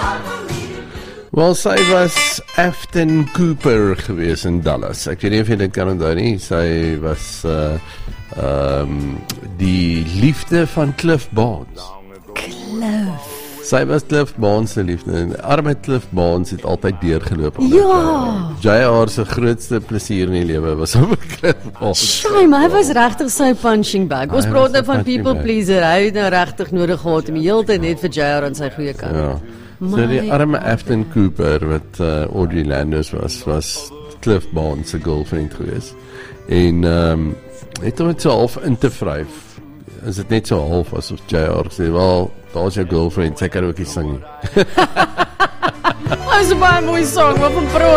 Wel, sy was Afton Cooper gewees in Dallas. Ek weet nie of jy dit kan onthou nie. Sy was die liefde van Cliff Barnes. Sy was Cliff Barnes se liefde. Arme Cliff Barnes het altyd deurgeloop. JR se grootste plesier in die lewe was om Cliff Barnes. Shame, hy was regtig sy punching bag. Ons praat nou van people pleaser. Hy het nou regtig nodig gehad om die hele tyd net vir JR aan sy goeie kant. Ja. So die arme Afton Cooper wat Audrey Landers was Cliff Barnes se girlfriend gewees. En het hom net so half in te vryf. Is dit net so half asof JR sê, wel, daar is jou girlfriend, sy kan ook nie sing nie. Dit is 'n baie mooi song, wat van